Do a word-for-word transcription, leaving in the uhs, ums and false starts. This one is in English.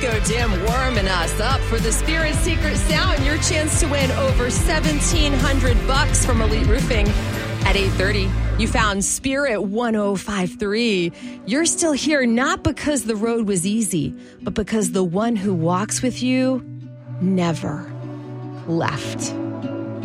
Disco Jam warming us up for the Spirit Secret Sound. Your chance to win over seventeen hundred bucks from Elite Roofing. At eight thirty, you found Spirit one oh five point three. You're still here not because the road was easy, but because the one who walks with you never left.